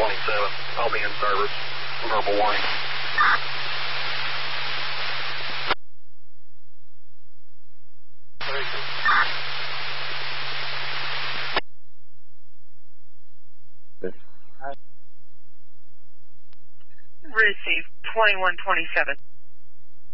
I'll be in service. Verbal warning. Receive 2127.